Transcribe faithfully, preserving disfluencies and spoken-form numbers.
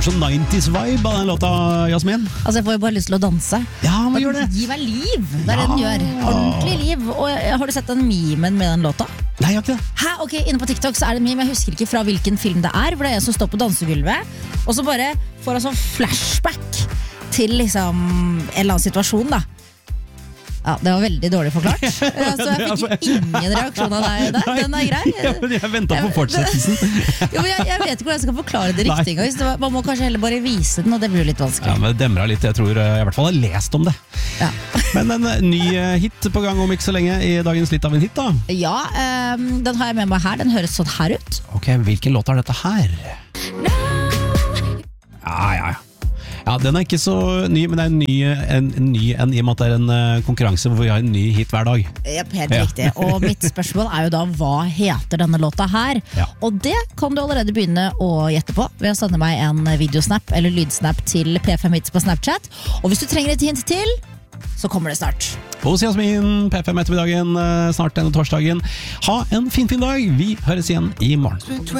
får så nineties-vibe av den låta, Jasmin. Altså, jeg får jo bare lyst til å danse. Ja, men gjør det. Gi meg liv, det er det den gjør. Ordentlig liv. Og har du sett den memen med den låta? Nei, jeg har ikke det. Hæ? Ok, inne på TikTok så er det en meme. Jeg husker ikke fra hvilken film det er, for det er en som står på dansegulvet, og så bare får han sånn flashback til liksom en eller annen situasjon, da. Ja, det var veldig dårlig forklart. Altså, jeg fikk jo ingen reaksjon av deg der. Den er grei. Ja, men jeg ventet på fortsettelsen. Jo, men jeg, jeg vet ikke hvordan jeg skal forklare det riktig engang. Så man må kanskje heller bare vise den, og det blir jo litt vanskelig. Ja, men det demret litt. Jeg tror jeg i hvert fall har lest om det. Ja. Men en ny hit på gang om ikke så lenge i dagens Litt av en hit, da. Ja, um, den har jeg med meg her. Den høres sånn her ut. Ok, hvilken låt er dette her? Ja, ja, ja. Ja, den er ikke så ny, men det er en ny en, en ny en, i og med at det er en uh, konkurranse hvor vi har en ny hit hver dag. Yep, helt Ja. riktig. Og mitt spørsmål er jo da, hva heter denne låta her? Ja. Og det kan du allerede begynne å gjette på ved å sende meg en videosnap eller lydsnap til P fem Hits på Snapchat. Og hvis du trenger et hint til, så kommer det snart. Hos Jasmin, P fem ettermiddagen, uh, snart denne torsdagen. Ha en fin, fin dag. Vi høres igjen i morgen.